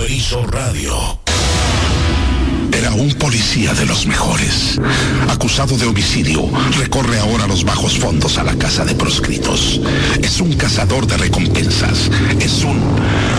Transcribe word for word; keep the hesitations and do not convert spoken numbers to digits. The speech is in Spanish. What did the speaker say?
Paraíso Radio. Era un policía de los mejores. Acusado de homicidio, recorre ahora los bajos fondos a la casa de proscritos. Es un cazador de recompensas. Es un